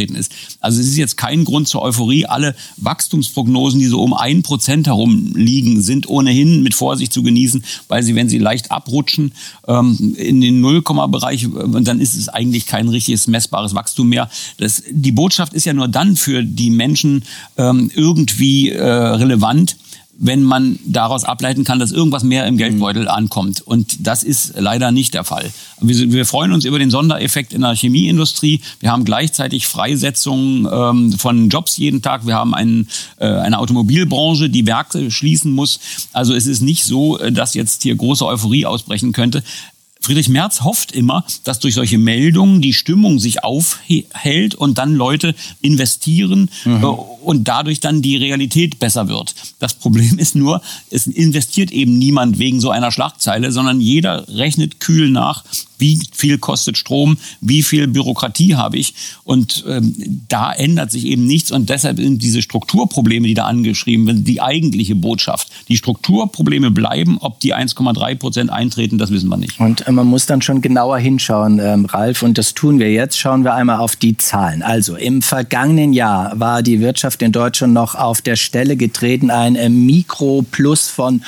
eingetreten ist. Also es ist jetzt kein Grund zur Euphorie. Alle Wachstumsprognosen, die so um 1% herum liegen, sind ohnehin mit Vorsicht zu genießen, weil wenn sie leicht abrutschen in den Nullkomma-Bereich, dann ist es eigentlich kein richtiges messbares Wachstum mehr. Die Botschaft ist ja nur dann für die Menschen irgendwie relevant, wenn man daraus ableiten kann, dass irgendwas mehr im Geldbeutel ankommt. Und das ist leider nicht der Fall. Wir freuen uns über den Sondereffekt in der Chemieindustrie. Wir haben gleichzeitig Freisetzungen von Jobs jeden Tag. Wir haben eine Automobilbranche, die Werke schließen muss. Also es ist nicht so, dass jetzt hier große Euphorie ausbrechen könnte. Friedrich Merz hofft immer, dass durch solche Meldungen die Stimmung sich aufhält und dann Leute investieren und dadurch dann die Realität besser wird. Das Problem ist nur, es investiert eben niemand wegen so einer Schlagzeile, sondern jeder rechnet kühl nach, wie viel kostet Strom, wie viel Bürokratie habe ich. Und da ändert sich eben nichts. Und deshalb sind diese Strukturprobleme, die da angeschrieben werden, die eigentliche Botschaft. Die Strukturprobleme bleiben, ob die 1,3% eintreten, das wissen wir nicht. Und man muss dann schon genauer hinschauen, Ralf. Und das tun wir jetzt. Schauen wir einmal auf die Zahlen. Also im vergangenen Jahr war die Wirtschaft in Deutschland noch auf der Stelle getreten. Ein Mikroplus von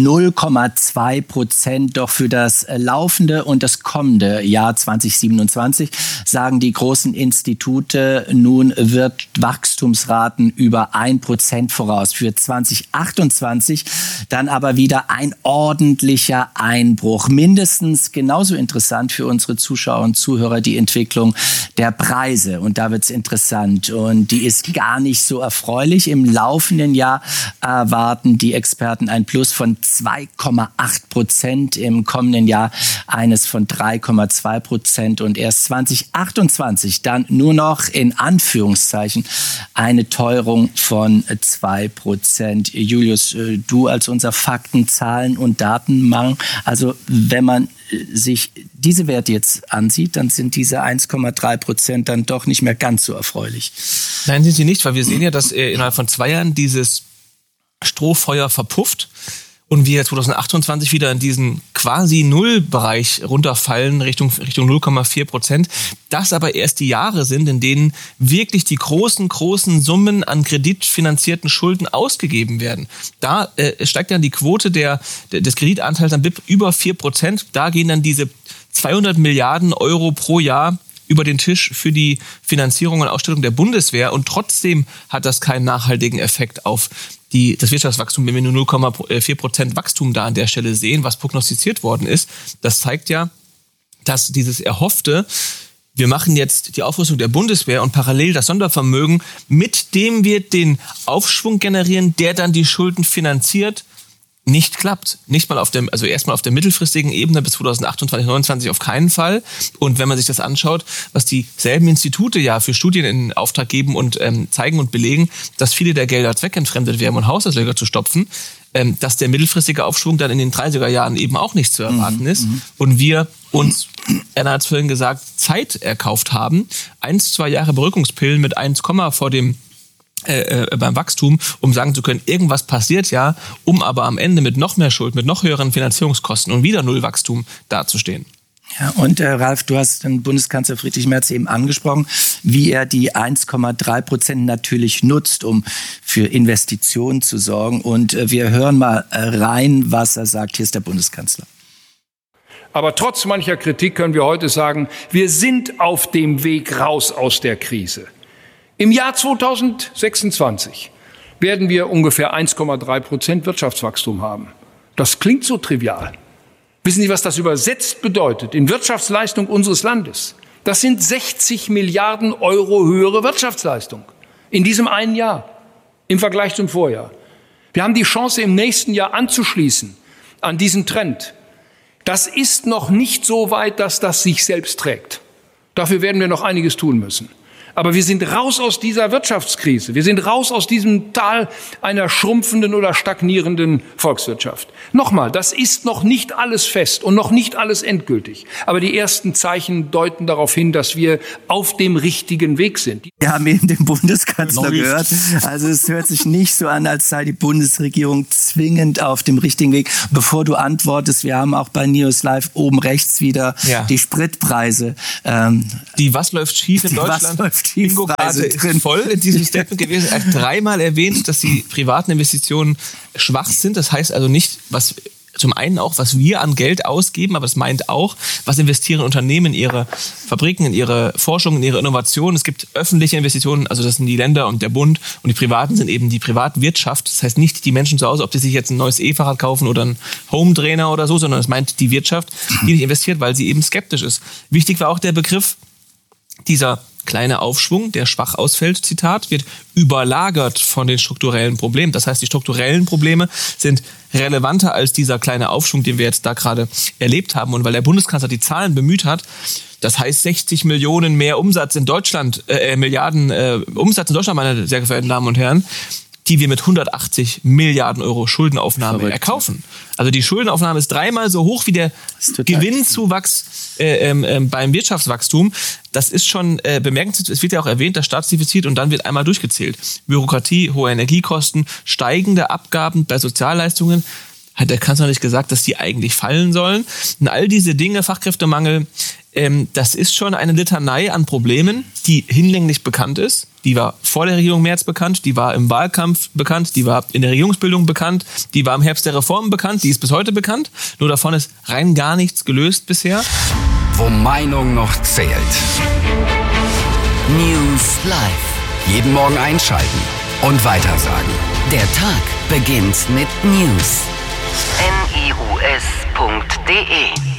0,2%. Doch für das laufende und das kommende Jahr 2027 sagen die großen Institute, nun wird Wachstumsraten über 1% voraus. Für 2028 dann aber wieder ein ordentlicher Einbruch. Mindestens genauso interessant für unsere Zuschauer und Zuhörer die Entwicklung der Preise. Und da wird es interessant. Und die ist gar nicht so erfreulich. Im laufenden Jahr erwarten die Experten ein Plus von 2,8%, im kommenden Jahr eines von 3,2% und erst 2028 dann nur noch in Anführungszeichen eine Teuerung von 2%. Julius, du als unser Fakten-, Zahlen- und Datenmann, also wenn man sich diese Werte jetzt ansieht, dann sind diese 1,3% dann doch nicht mehr ganz so erfreulich. Nein, sind sie nicht, weil wir sehen ja, dass innerhalb von 2 Jahren dieses Strohfeuer verpufft und wir 2028 wieder in diesen quasi Nullbereich runterfallen, Richtung 0,4%. Das aber erst die Jahre sind, in denen wirklich die großen Summen an kreditfinanzierten Schulden ausgegeben werden. Da steigt dann die Quote des Kreditanteils an BIP über 4%. Da gehen dann diese 200 Milliarden Euro pro Jahr über den Tisch für die Finanzierung und Ausstattung der Bundeswehr. Und trotzdem hat das keinen nachhaltigen Effekt auf das Wirtschaftswachstum, wenn wir nur 0,4% Wachstum da an der Stelle sehen, was prognostiziert worden ist. Das zeigt ja, dass dieses Erhoffte, wir machen jetzt die Aufrüstung der Bundeswehr und parallel das Sondervermögen, mit dem wir den Aufschwung generieren, der dann die Schulden finanziert, nicht klappt. Nicht mal erstmal auf der mittelfristigen Ebene bis 2028, 2029 auf keinen Fall. Und wenn man sich das anschaut, was dieselben Institute ja für Studien in Auftrag geben und zeigen und belegen, dass viele der Gelder zweckentfremdet werden, um Haushaltslöcher zu stopfen, dass der mittelfristige Aufschwung dann in den 30er Jahren eben auch nicht zu erwarten ist. Und wir uns, Erna hat es vorhin gesagt, Zeit erkauft haben. 1-2 Jahre Beruhigungspillen mit 1, vor dem beim Wachstum, um sagen zu können, irgendwas passiert ja, um aber am Ende mit noch mehr Schuld, mit noch höheren Finanzierungskosten und wieder Nullwachstum dazustehen. Ja, und Ralf, du hast den Bundeskanzler Friedrich Merz eben angesprochen, wie er die 1,3% natürlich nutzt, um für Investitionen zu sorgen. Und wir hören mal rein, was er sagt. Hier ist der Bundeskanzler. Aber trotz mancher Kritik können wir heute sagen, wir sind auf dem Weg raus aus der Krise. Im Jahr 2026 werden wir ungefähr 1,3% Wirtschaftswachstum haben. Das klingt so trivial. Wissen Sie, was das übersetzt bedeutet in Wirtschaftsleistung unseres Landes? Das sind 60 Milliarden Euro höhere Wirtschaftsleistung in diesem einen Jahr im Vergleich zum Vorjahr. Wir haben die Chance, im nächsten Jahr anzuschließen an diesen Trend. Das ist noch nicht so weit, dass das sich selbst trägt. Dafür werden wir noch einiges tun müssen. Aber wir sind raus aus dieser Wirtschaftskrise. Wir sind raus aus diesem Tal einer schrumpfenden oder stagnierenden Volkswirtschaft. Nochmal, das ist noch nicht alles fest und noch nicht alles endgültig. Aber die ersten Zeichen deuten darauf hin, dass wir auf dem richtigen Weg sind. Wir haben eben den Bundeskanzler gehört. Also es hört sich nicht so an, als sei die Bundesregierung zwingend auf dem richtigen Weg. Bevor du antwortest, wir haben auch bei News Live oben rechts wieder die Spritpreise. Was läuft schief in Deutschland? Kollektivpreise ist voll in diesem Statement gewesen. Er hat 3-mal erwähnt, dass die privaten Investitionen schwach sind. Das heißt also nicht, was zum einen auch, was wir an Geld ausgeben, aber es meint auch, was investieren Unternehmen in ihre Fabriken, in ihre Forschung, in ihre Innovation. Es gibt öffentliche Investitionen, also das sind die Länder und der Bund, und die privaten sind eben die Privatwirtschaft. Das heißt nicht die Menschen zu Hause, ob die sich jetzt ein neues E-Fahrrad kaufen oder einen Home-Trainer oder so, sondern es meint die Wirtschaft, die nicht investiert, weil sie eben skeptisch ist. Wichtig war auch der Begriff, dieser kleine Aufschwung, der schwach ausfällt, Zitat, wird überlagert von den strukturellen Problemen. Das heißt, die strukturellen Probleme sind relevanter als dieser kleine Aufschwung, den wir jetzt da gerade erlebt haben. Und weil der Bundeskanzler die Zahlen bemüht hat, das heißt 60 Millionen mehr Umsatz in Deutschland, Milliarden Umsatz in Deutschland, meine sehr verehrten Damen und Herren, die wir mit 180 Milliarden Euro Schuldenaufnahme erkaufen. Also die Schuldenaufnahme ist 3-mal so hoch wie der Gewinnzuwachs beim Wirtschaftswachstum. Das ist schon bemerkenswert. Es wird ja auch erwähnt, das Staatsdefizit, und dann wird einmal durchgezählt. Bürokratie, hohe Energiekosten, steigende Abgaben bei Sozialleistungen. Hat der Kanzler nicht gesagt, dass die eigentlich fallen sollen? Und all diese Dinge, Fachkräftemangel, das ist schon eine Litanei an Problemen, die hinlänglich bekannt ist. Die war vor der Regierung Merz bekannt, die war im Wahlkampf bekannt, die war in der Regierungsbildung bekannt, die war im Herbst der Reformen bekannt, die ist bis heute bekannt. Nur davon ist rein gar nichts gelöst bisher. Wo Meinung noch zählt. News Live. Jeden Morgen einschalten und weitersagen. Der Tag beginnt mit News. news.de